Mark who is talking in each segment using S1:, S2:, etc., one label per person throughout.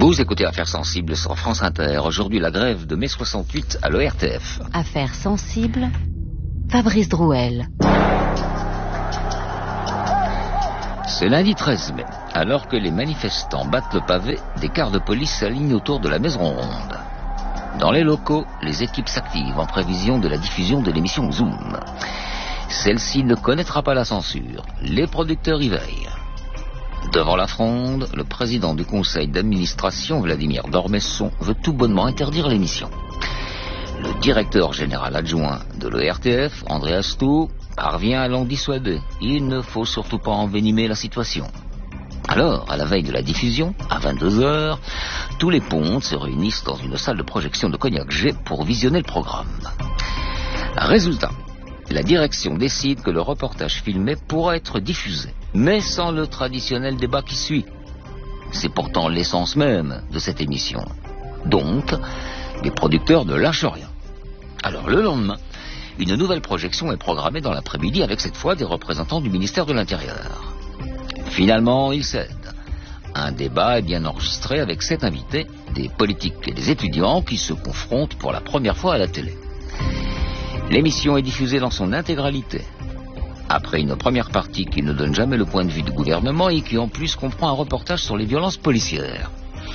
S1: Vous écoutez Affaires sensibles sur France Inter. Aujourd'hui, la grève de mai 68 à l'ORTF.
S2: Affaires sensibles, Fabrice Drouel.
S1: C'est lundi 13 mai. Alors que les manifestants battent le pavé, des cars de police s'alignent autour de la Maison Ronde. Dans les locaux, les équipes s'activent en prévision de la diffusion de l'émission Zoom. Celle-ci ne connaîtra pas la censure. Les producteurs y veillent. Devant la fronde, le président du conseil d'administration, Vladimir Dormesson, veut tout bonnement interdire l'émission. Le directeur général adjoint de l'ORTF, André Astou, parvient à l'en dissuader. Il ne faut surtout pas envenimer la situation. Alors, à la veille de la diffusion, à 22h, tous les pontes se réunissent dans une salle de projection de Cognac G pour visionner le programme. Résultat, la direction décide que le reportage filmé pourra être diffusé, mais sans le traditionnel débat qui suit. C'est pourtant l'essence même de cette émission. Donc, les producteurs ne lâchent rien. Alors, le lendemain, une nouvelle projection est programmée dans l'après-midi avec cette fois des représentants du ministère de l'Intérieur. Finalement, ils cèdent. Un débat est bien enregistré avec 7 invités, des politiques et des étudiants qui se confrontent pour la première fois à la télé. L'émission est diffusée dans son intégralité. Après une première partie qui ne donne jamais le point de vue du gouvernement et qui en plus comprend un reportage sur les violences policières.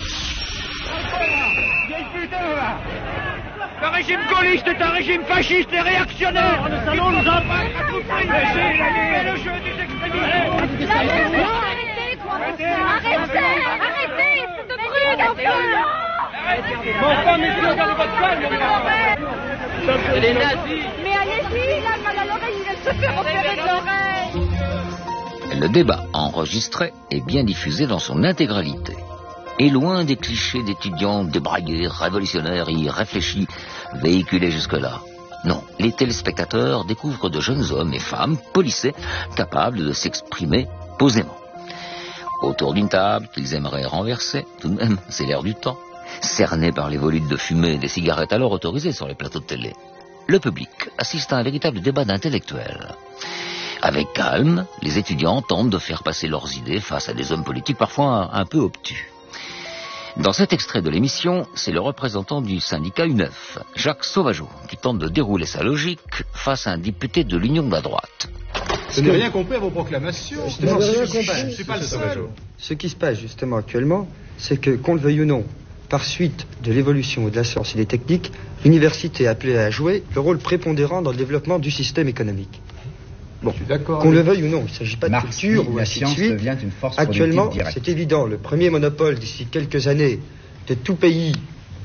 S3: Le régime gaulliste est un régime fasciste et réactionnaire. Le salon nous empêche à tout prix. C'est le jeu des extrémistes.
S4: Arrêtez, quoi. Arrêtez, c'est de trucs.
S3: Bon sang, messieurs, regardez votre femme. C'est les nazis.
S4: Mais allez-y, il a mal à l'oreille, il vient de se faire opérer de l'oreille.
S1: Le débat enregistré est bien diffusé dans son intégralité. Et loin des clichés d'étudiants débraillés, révolutionnaires et irréfléchis véhiculés jusque-là. Non, les téléspectateurs découvrent de jeunes hommes et femmes policés capables de s'exprimer posément. Autour d'une table qu'ils aimeraient renverser, tout de même, c'est l'air du temps, cernés par les volutes de fumée des cigarettes alors autorisées sur les plateaux de télé. Le public assiste à un véritable débat d'intellectuels. Avec calme, les étudiants tentent de faire passer leurs idées face à des hommes politiques parfois un peu obtus. Dans cet extrait de l'émission, c'est le représentant du syndicat UNEF, Jacques Sauvageau, qui tente de dérouler sa logique face à un député de l'Union de la droite.
S5: Je n'ai rien compris à vos proclamations.
S6: Justement,
S5: je ne suis pas le seul.
S6: Ce qui se passe justement actuellement, c'est que, qu'on le veuille ou non, par suite de l'évolution de la science et des techniques, l'université est appelée à jouer le rôle prépondérant dans le développement du système économique. Bon, qu'on le veuille ou non, il ne s'agit pas de culture ou ainsi de suite. Actuellement, c'est évident, le premier monopole d'ici quelques années de tout pays,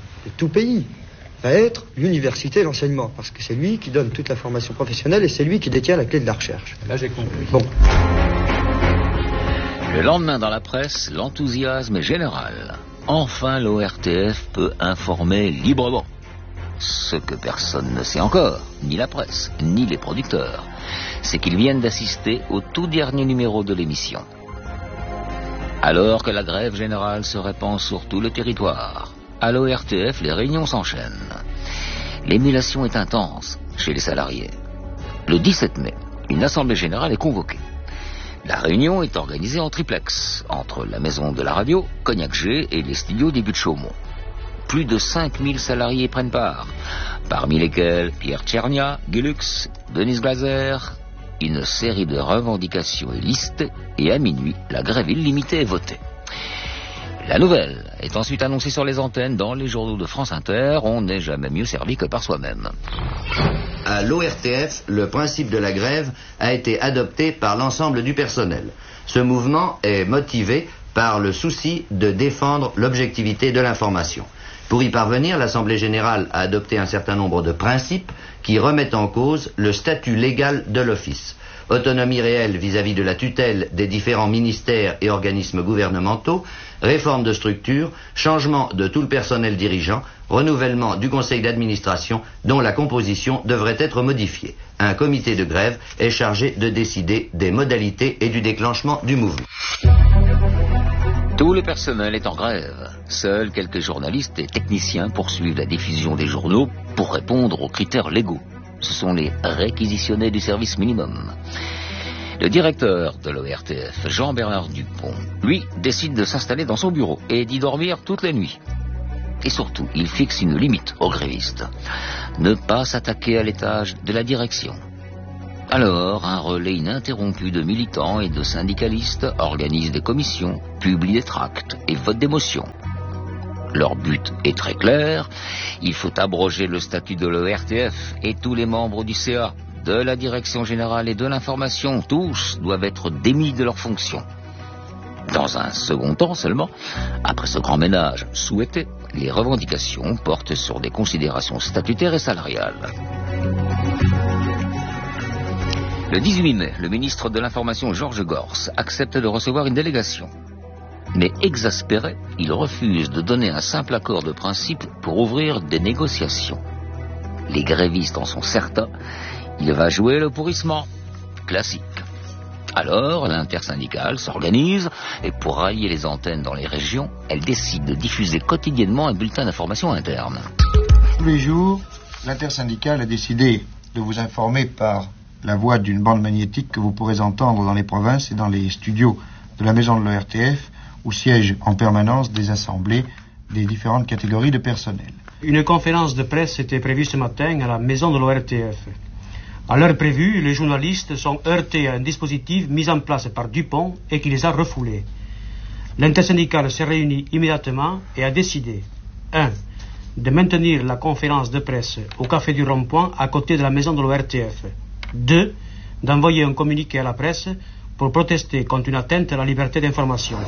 S6: va être l'université et l'enseignement, parce que c'est lui qui donne toute la formation professionnelle et c'est lui qui détient la clé de la recherche.
S5: Là, j'ai compris.
S6: Bon.
S1: Le lendemain dans la presse, l'enthousiasme est général. Enfin, l'ORTF peut informer librement. Ce que personne ne sait encore, ni la presse, ni les producteurs, c'est qu'ils viennent d'assister au tout dernier numéro de l'émission. Alors que la grève générale se répand sur tout le territoire, à l'ORTF, les réunions s'enchaînent. L'émulation est intense chez les salariés. Le 17 mai, une assemblée générale est convoquée. La réunion est organisée en triplex, entre la maison de la radio, Cognac G et les studios des Buttes Chaumont. Plus de 5000 salariés prennent part, parmi lesquels Pierre Tchernia, Gulux, Denise Glaser. Une série de revendications est listée et à minuit, la grève illimitée est votée. La nouvelle est ensuite annoncée sur les antennes dans les journaux de France Inter. On n'est jamais mieux servi que par soi-même.
S7: À l'ORTF, le principe de la grève a été adopté par l'ensemble du personnel. Ce mouvement est motivé par le souci de défendre l'objectivité de l'information. Pour y parvenir, l'Assemblée générale a adopté un certain nombre de principes qui remettent en cause le statut légal de l'office. Autonomie réelle vis-à-vis de la tutelle des différents ministères et organismes gouvernementaux, réforme de structure, changement de tout le personnel dirigeant, renouvellement du conseil d'administration dont la composition devrait être modifiée. Un comité de grève est chargé de décider des modalités et du déclenchement du mouvement.
S1: Tout le personnel est en grève. Seuls quelques journalistes et techniciens poursuivent la diffusion des journaux pour répondre aux critères légaux. Ce sont les réquisitionnés du service minimum. Le directeur de l'ORTF, Jean-Bernard Dupont, lui, décide de s'installer dans son bureau et d'y dormir toutes les nuits. Et surtout, il fixe une limite aux grévistes. Ne pas s'attaquer à l'étage de la direction. Alors, un relais ininterrompu de militants et de syndicalistes organise des commissions, publie des tracts et vote des motions. Leur but est très clair, il faut abroger le statut de l'ORTF et tous les membres du CA, de la direction générale et de l'information, tous doivent être démis de leurs fonctions. Dans un second temps seulement, après ce grand ménage souhaité, les revendications portent sur des considérations statutaires et salariales. Le 18 mai, le ministre de l'Information Georges Gorce accepte de recevoir une délégation. Mais exaspéré, il refuse de donner un simple accord de principe pour ouvrir des négociations. Les grévistes en sont certains, il va jouer le pourrissement. Classique. Alors, l'intersyndicale s'organise et pour rallier les antennes dans les régions, elle décide de diffuser quotidiennement un bulletin d'information interne.
S8: Tous les jours, l'intersyndicale a décidé de vous informer par la voix d'une bande magnétique que vous pourrez entendre dans les provinces et dans les studios de la maison de l'ORTF où siègent en permanence des assemblées des différentes catégories de personnel.
S9: Une conférence de presse était prévue ce matin à la maison de l'ORTF. À l'heure prévue, les journalistes sont heurtés à un dispositif mis en place par Dupont et qui les a refoulés. L'intersyndicale s'est réunie immédiatement et a décidé 1. De maintenir la conférence de presse au Café du Rond-Point à côté de la maison de l'ORTF. 2. D'envoyer un communiqué à la presse pour protester contre une atteinte à la liberté d'information.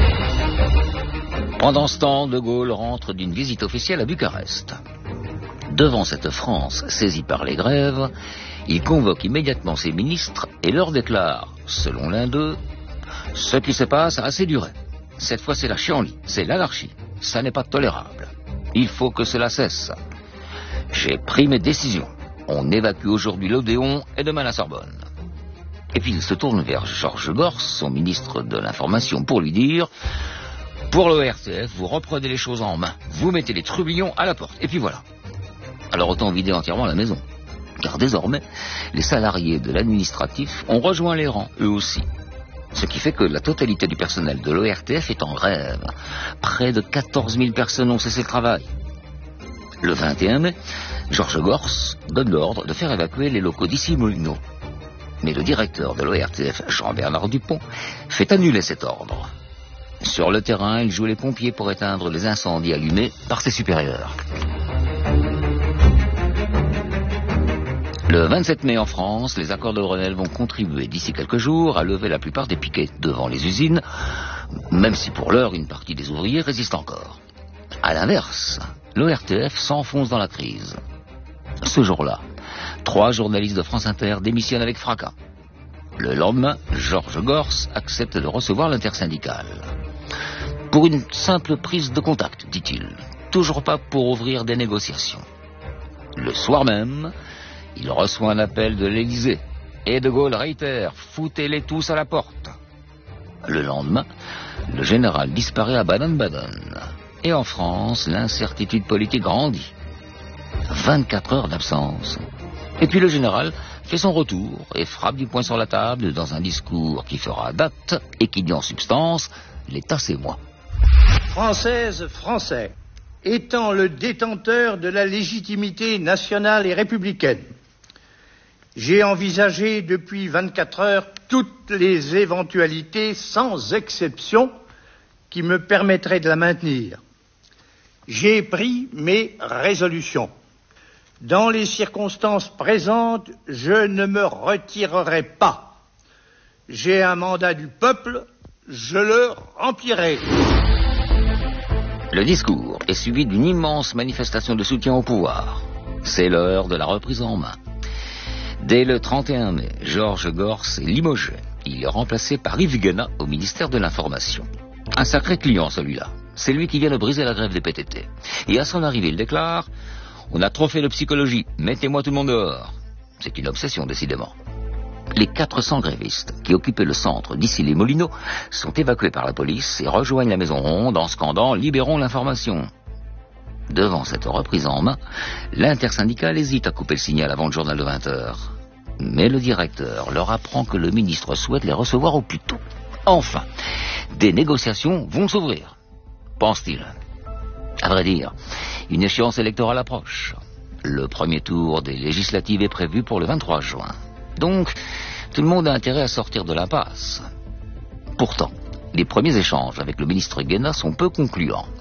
S1: Pendant ce temps, De Gaulle rentre d'une visite officielle à Bucarest. Devant cette France saisie par les grèves, il convoque immédiatement ses ministres et leur déclare, selon l'un d'eux, « Ce qui se passe a assez duré. Cette fois c'est la chienlit, c'est l'anarchie. Ça n'est pas tolérable. Il faut que cela cesse. J'ai pris mes décisions. On évacue aujourd'hui l'Odéon et demain la Sorbonne. » Et puis il se tourne vers Georges Gorce, son ministre de l'Information, pour lui dire « Pour l'ORTF, vous reprenez les choses en main. Vous mettez les trublions à la porte. Et puis voilà. » Alors autant vider entièrement la maison. Car désormais, les salariés de l'administratif ont rejoint les rangs, eux aussi. Ce qui fait que la totalité du personnel de l'ORTF est en grève. Près de 14 000 personnes ont cessé le travail. Le 21 mai, Georges Gorce donne l'ordre de faire évacuer les locaux d'Issy-Moulineaux. Mais le directeur de l'ORTF, Jean-Bernard Dupont, fait annuler cet ordre. Sur le terrain, il joue les pompiers pour éteindre les incendies allumés par ses supérieurs. Le 27 mai en France, les accords de Grenelle vont contribuer d'ici quelques jours à lever la plupart des piquets devant les usines, même si pour l'heure une partie des ouvriers résiste encore. À l'inverse, l'ORTF s'enfonce dans la crise. Ce jour-là, 3 journalistes de France Inter démissionnent avec fracas. Le lendemain, Georges Gorce accepte de recevoir l'intersyndicale. Pour une simple prise de contact, dit-il, toujours pas pour ouvrir des négociations. Le soir même, il reçoit un appel de l'Élysée et De Gaulle réitère « Foutez-les tous à la porte ». Le lendemain, le général disparaît à Baden-Baden. Et en France, l'incertitude politique grandit. 24 heures d'absence. Et puis le général fait son retour et frappe du poing sur la table dans un discours qui fera date et qui dit en substance « L'État c'est moi ».
S10: Française, Français, étant le détenteur de la légitimité nationale et républicaine, j'ai envisagé depuis 24 heures toutes les éventualités, sans exception, qui me permettraient de la maintenir. J'ai pris mes résolutions. Dans les circonstances présentes, je ne me retirerai pas. J'ai un mandat du peuple, je le remplirai.
S1: Le discours est suivi d'une immense manifestation de soutien au pouvoir. C'est l'heure de la reprise en main. Dès le 31 mai, Georges Gorce est limogé. Il est remplacé par Yves Guéna au ministère de l'Information. Un sacré client celui-là. C'est lui qui vient de briser la grève des PTT. Et à son arrivée, il déclare « On a trop fait de psychologie, mettez-moi tout le monde dehors ». C'est une obsession, décidément. Les 400 grévistes qui occupaient le centre d'Issy-les-Moulineaux sont évacués par la police et rejoignent la Maison Ronde en scandant « Libérons l'information ». Devant cette reprise en main, l'intersyndicale hésite à couper le signal avant le journal de 20 heures. Mais le directeur leur apprend que le ministre souhaite les recevoir au plus tôt. Enfin, des négociations vont s'ouvrir, pense-t-il. À vrai dire, une échéance électorale approche. Le premier tour des législatives est prévu pour le 23 juin. Donc, tout le monde a intérêt à sortir de l'impasse. Pourtant, les premiers échanges avec le ministre Guéna sont peu concluants.